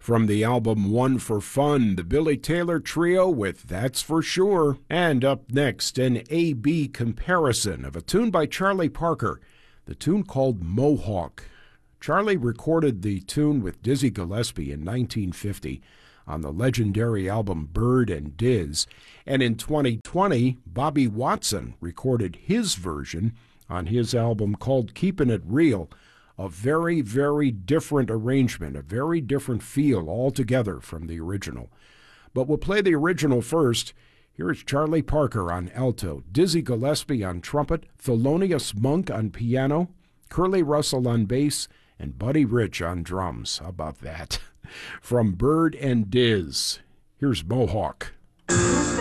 From the album One for Fun, the Billy Taylor Trio with That's For Sure. And up next, an A-B comparison of a tune by Charlie Parker, the tune called Mohawk. Charlie recorded the tune with Dizzy Gillespie in 1950 on the legendary album Bird and Diz, and in 2020, Bobby Watson recorded his version on his album called Keepin' It Real. A very, very different arrangement, a very different feel altogether from the original. But we'll play the original first. Here is Charlie Parker on alto, Dizzy Gillespie on trumpet, Thelonious Monk on piano, Curly Russell on bass, and Buddy Rich on drums. How about that? From Bird and Diz, here's Mohawk.